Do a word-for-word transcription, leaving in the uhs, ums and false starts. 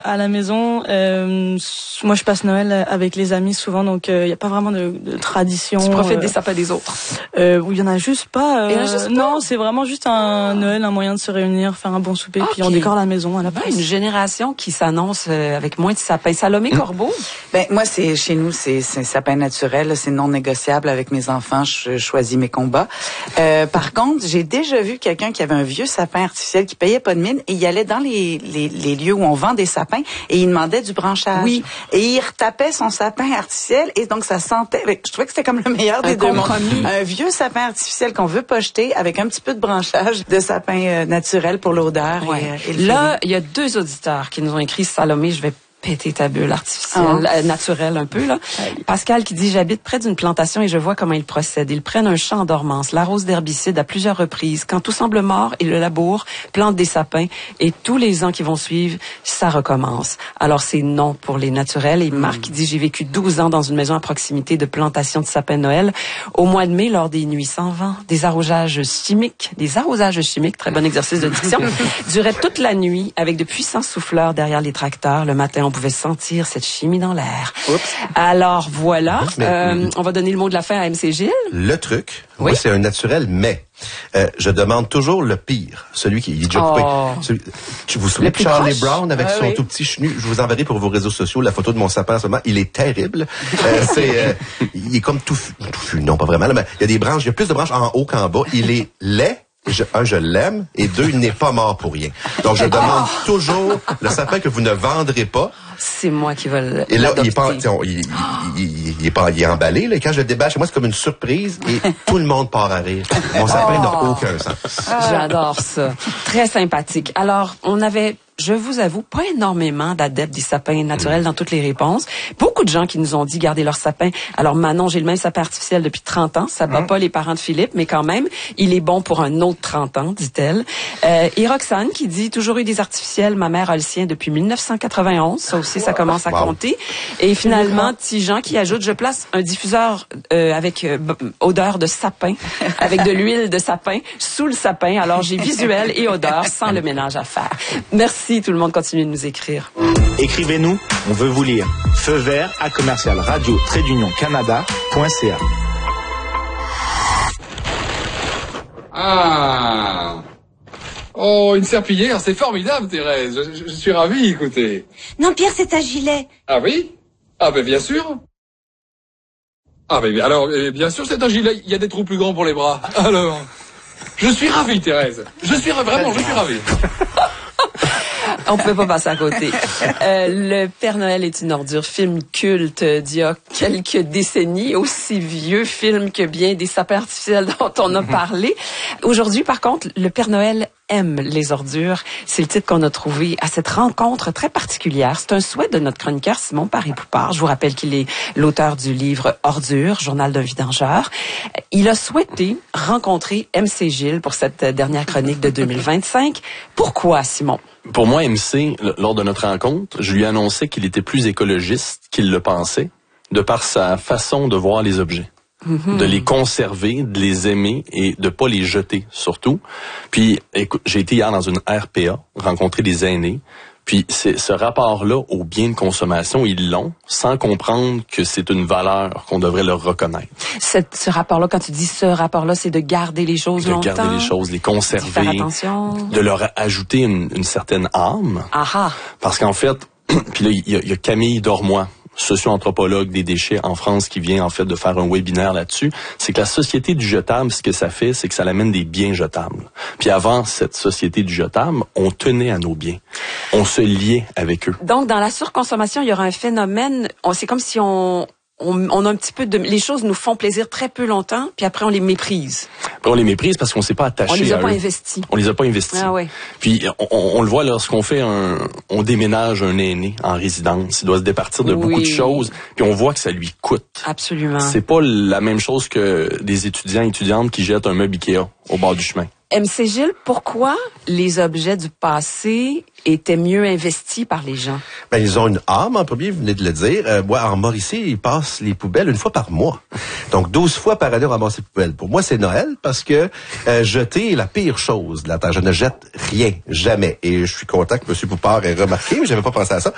À la maison, euh, moi je passe Noël avec les amis souvent, donc il euh, n'y a pas vraiment de, de tradition. Tu profites euh, des sapins des autres? euh, Oui, il y en a juste pas. Euh, il y en a juste pas? Non, c'est vraiment juste un Noël, un moyen de se réunir, faire un bon souper, okay. Puis on décore la maison à la place. Ben, une génération qui s'annonce euh, avec moins de sapins. Salomé mmh. Corbeau? Ben moi, c'est chez nous, c'est c'est sapin naturel, c'est non négociable. Avec mes enfants, je choisis mes combats. Euh, par contre, j'ai déjà vu quelqu'un qui avait un vieux sapin artificiel qui payait pas de mine et il allait dans les les, les lieux où on vend des sapins et il demandait du branchage. Oui. Et il retapait son sapin artificiel et donc ça sentait. Je trouvais que c'était comme le meilleur des un deux mondes. Compromis. Un vieux sapin artificiel qu'on veut pas jeter avec un petit peu de branchage de sapin euh, naturel pour l'odeur. Ouais. Et, et le Là, il y a deux auditeurs qui nous ont écrit, Salomé, je vais péter ta bulle artificielle, oh. euh, naturelle un peu là. Ouais. Pascal qui dit, j'habite près d'une plantation et je vois comment ils procèdent. Ils prennent un champ en dormance, l'arrosent d'herbicides à plusieurs reprises. Quand tout semble mort, ils le labourent, plantent des sapins et tous les ans qui vont suivre, ça recommence. Alors c'est non pour les naturels. Et mm. Marc qui dit, j'ai vécu douze ans dans une maison à proximité de plantation de sapins de Noël. Au mois de mai, lors des nuits sans vent, des arrosages chimiques, des arrosages chimiques, très bon exercice de diction, duraient toute la nuit avec de puissants souffleurs derrière les tracteurs. Le matin, on pouvait sentir cette chimie dans l'air. Oups. Alors voilà, Mais, euh, on va donner le mot de la fin à M C Gilles. Le truc, oui. Moi c'est un naturel, mais euh, je demande toujours le pire, celui qui est déjà coupé. Oh. Celui, tu vous souvenez de Charlie proche? Brown avec ah, son oui. tout petit chenu? Je vous enverrai pour vos réseaux sociaux la photo de mon sapin en ce moment. Il est terrible. euh, c'est, euh, il est comme touffu, touffu, non pas vraiment, là, mais il y a des branches, il y a plus de branches en haut qu'en bas. Il est laid. Je, un, je l'aime, et deux, il n'est pas mort pour rien. Donc, je demande oh! toujours le sapin que vous ne vendrez pas. C'est moi qui vais le. Et là, il est pas, on, il, il, il, il est pas, il est emballé, là. Quand je le débâche, moi, c'est comme une surprise, et tout le monde part à rire. Mon sapin oh! n'a aucun sens. J'adore ça. Très sympathique. Alors, on avait, je vous avoue, pas énormément d'adeptes des sapins naturels mmh. dans toutes les réponses. Beaucoup de gens qui nous ont dit garder leur sapin. Alors Manon, j'ai le même sapin artificiel depuis trente ans. Ça bat mmh. pas les parents de Philippe, mais quand même, il est bon pour un autre trente ans, dit-elle. Euh, et Roxane qui dit, toujours eu des artificiels. Ma mère a le sien depuis mille neuf cent quatre-vingt-onze. Ça aussi, ça commence à wow. compter. Et finalement, Tijan qui ajoute, je place un diffuseur euh, avec euh, odeur de sapin, avec de l'huile de sapin, sous le sapin. Alors j'ai visuel et odeur sans le ménage à faire. Merci. Tout le monde continue de nous écrire. Écrivez-nous, on veut vous lire. Feu vert à commercial radio trait d'union canada point c a. Ah! Oh, une serpillière, c'est formidable, Thérèse. Je, je, je suis ravi, écoutez. Non, Pierre, c'est un gilet. Ah oui? Ah ben bien sûr. Ah ben alors, bien sûr, c'est un gilet. Il y a des trous plus grands pour les bras. Alors, je suis ravi, Thérèse. Je suis vraiment, je suis ravi. On pouvait pas passer à côté. Euh, le Père Noël est une ordure, film culte d'il y a quelques décennies, aussi vieux film que bien des sapins artificiels dont on a parlé. Aujourd'hui, par contre, le Père Noël aime les ordures. C'est le titre qu'on a trouvé à cette rencontre très particulière. C'est un souhait de notre chroniqueur Simon Paré-Poupard. Je vous rappelle qu'il est l'auteur du livre Ordures, journal d'un vidangeur. Il a souhaité rencontrer M C Gilles pour cette dernière chronique de deux mille vingt-cinq. Pourquoi, Simon? Pour moi, M C, lors de notre rencontre, je lui ai annoncé qu'il était plus écologiste qu'il le pensait, de par sa façon de voir les objets. Mm-hmm. De les conserver, de les aimer et de pas les jeter, surtout. Puis, écoute, j'ai été hier dans une R P A, rencontrer des aînés. Puis, c'est, ce rapport-là au bien de consommation, ils l'ont, sans comprendre que c'est une valeur qu'on devrait leur reconnaître. Cette, ce rapport-là, quand tu dis ce rapport-là, c'est de garder les choses de longtemps. De garder les choses, les conserver. De faire attention. De leur ajouter une, une certaine âme. Aha. Parce qu'en fait, puis là, il y, y a Camille Dormois, socio-anthropologue des déchets en France, qui vient en fait de faire un webinaire là-dessus. C'est que la société du jetable, ce que ça fait, c'est que ça amène des biens jetables. Puis avant cette société du jetable, on tenait à nos biens. On se liait avec eux. Donc, dans la surconsommation, il y aura un phénomène, on, c'est comme si on... On, on a un petit peu de... Les choses nous font plaisir très peu longtemps, puis après, on les méprise. Après, on les méprise parce qu'on s'est pas attaché à eux. On les a pas investis. On les a pas investis. Ah ouais. Puis, on, on, on le voit lorsqu'on fait un... On déménage un aîné en résidence. Il doit se départir de oui. beaucoup de choses, puis on voit que ça lui coûte. Absolument. C'est pas la même chose que des étudiants et étudiantes qui jettent un meuble Ikea au bord du chemin. M C Gilles, pourquoi les objets du passé étaient mieux investis par les gens? Ben, ils ont une âme, en premier, vous venez de le dire. Euh, moi, en Mauricie, ils passent les poubelles une fois par mois. Donc, douze fois par année, on ramasse les poubelles. Pour moi, c'est Noël parce que euh, jeter est la pire chose de la terre. Je ne jette rien, jamais. Et je suis content que M. Poupard ait remarqué, mais j'avais pas pensé à ça.